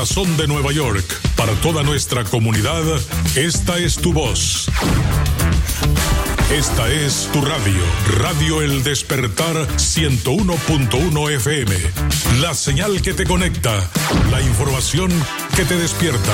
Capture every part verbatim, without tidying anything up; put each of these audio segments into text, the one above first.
Corazón de Nueva York, para toda nuestra comunidad, esta es tu voz. Esta es tu radio, Radio El Despertar ciento uno punto uno F M. La señal que te conecta, la información que te despierta.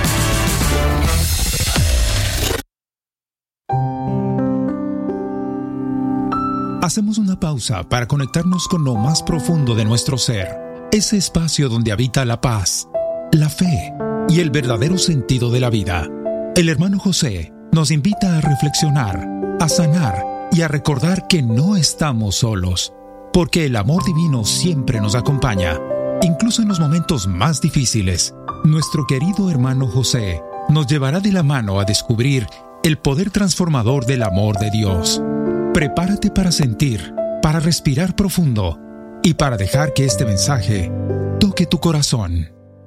Hacemos una pausa para conectarnos con lo más profundo de nuestro ser, ese espacio donde habita la paz, la fe y el verdadero sentido de la vida. El hermano José nos invita a reflexionar, a sanar y a recordar que no estamos solos, porque el amor divino siempre nos acompaña, incluso en los momentos más difíciles. Nuestro querido hermano José nos llevará de la mano a descubrir el poder transformador del amor de Dios. Prepárate para sentir, para respirar profundo y para dejar que este mensaje toque tu corazón.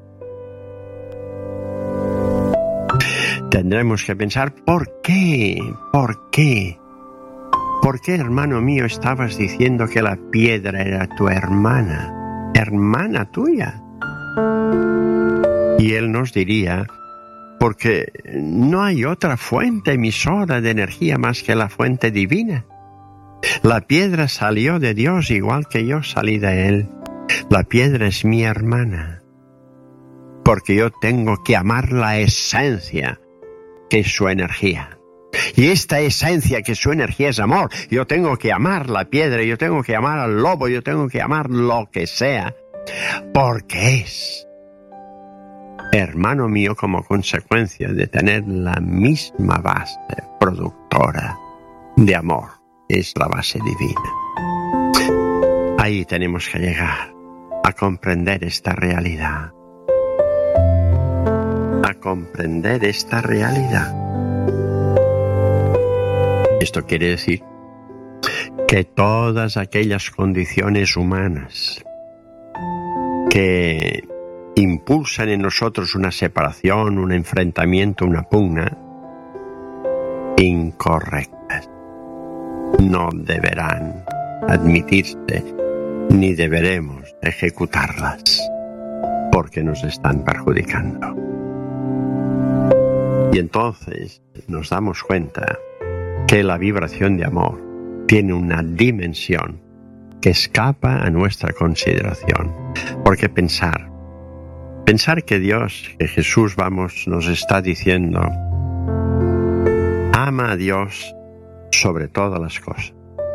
Tendremos que pensar, ¿por qué? ¿Por qué? ¿Por qué, hermano mío, estabas diciendo que la piedra era tu hermana? Hermana tuya. Y él nos diría, porque no hay otra fuente emisora de energía más que la fuente divina. La piedra salió de Dios igual que yo salí de Él. La piedra es mi hermana, porque yo tengo que amar la esencia que es su energía. Y esta esencia que su energía es amor. Yo tengo que amar la piedra, yo tengo que amar al lobo, yo tengo que amar lo que sea, porque es hermano mío como consecuencia de tener la misma base productora de amor. Es la base divina. Ahí tenemos que llegar a comprender esta realidad. A comprender esta realidad. Esto quiere decir que todas aquellas condiciones humanas que impulsan en nosotros una separación, un enfrentamiento, una pugna, incorrectas. No deberán admitirse ni deberemos ejecutarlas porque nos están perjudicando. Y entonces nos damos cuenta que la vibración de amor tiene una dimensión que escapa a nuestra consideración. Porque pensar, pensar que Dios, que Jesús, vamos, nos está diciendo, ama a Dios sobre todas las cosas.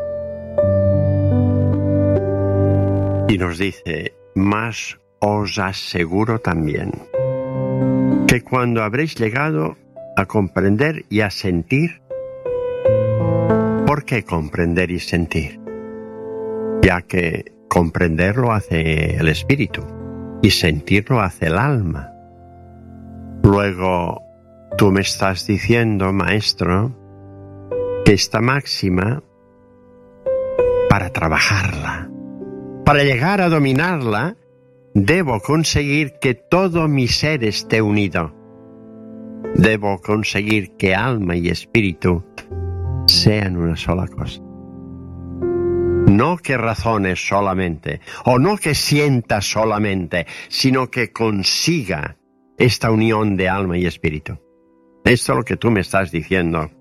Y nos dice, mas os aseguro también que cuando habréis llegado a comprender y a sentir, ¿por qué comprender y sentir? Ya que comprenderlo hace el espíritu y sentirlo hace el alma. Luego, tú me estás diciendo, maestro, que esta máxima, para trabajarla, para llegar a dominarla, debo conseguir que todo mi ser esté unido. Debo conseguir que alma y espíritu sean una sola cosa. No que razones solamente, o no que sienta solamente, sino que consiga esta unión de alma y espíritu. Esto es lo que tú me estás diciendo.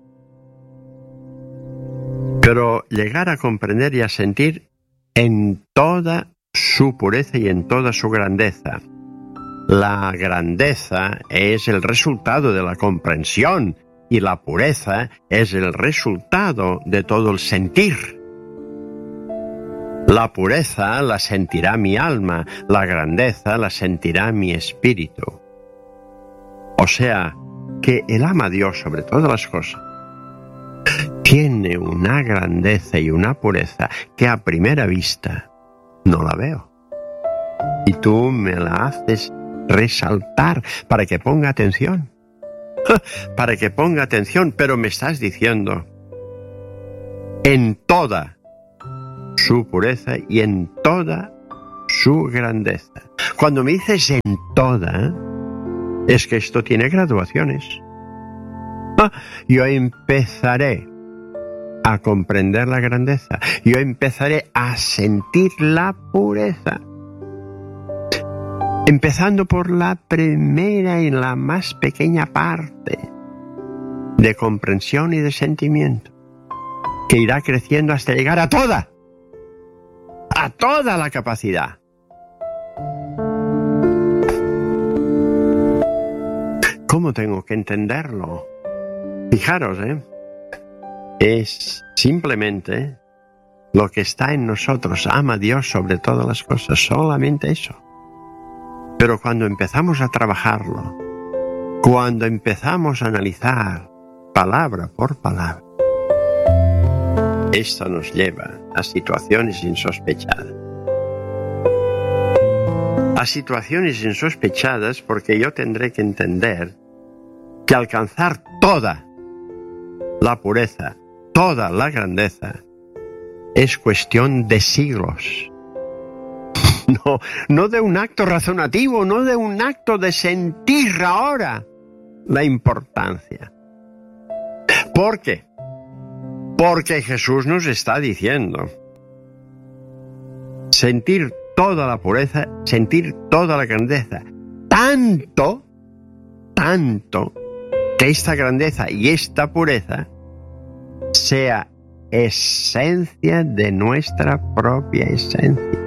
Pero llegar a comprender y a sentir en toda su pureza y en toda su grandeza. La grandeza es el resultado de la comprensión y la pureza es el resultado de todo el sentir. La pureza la sentirá mi alma, la grandeza la sentirá mi espíritu. O sea, que el ama a Dios sobre todas las cosas tiene una grandeza y una pureza que a primera vista no la veo. Y tú me la haces resaltar para que ponga atención. Para que ponga atención, pero me estás diciendo en toda su pureza y en toda su grandeza. Cuando me dices en toda, es que esto tiene graduaciones. Ah, yo empezaré a comprender la grandeza. Yo empezaré a sentir la pureza. empezando por la primera y la más pequeña parte de comprensión y de sentimiento, que irá creciendo hasta llegar a toda, a toda la capacidad. ¿Cómo tengo que entenderlo? Fijaros, ¿eh? Es simplemente lo que está en nosotros. Ama a Dios sobre todas las cosas, solamente eso. Pero cuando empezamos a trabajarlo, cuando empezamos a analizar palabra por palabra, esto nos lleva a situaciones insospechadas. A situaciones insospechadas porque yo tendré que entender que alcanzar toda la pureza, toda la grandeza, es cuestión de siglos. No, no de un acto razonativo, no de un acto de sentir ahora la importancia. ¿Por qué? Porque Jesús nos está diciendo sentir toda la pureza, sentir toda la grandeza, tanto, tanto, que esta grandeza y esta pureza sea esencia de nuestra propia esencia.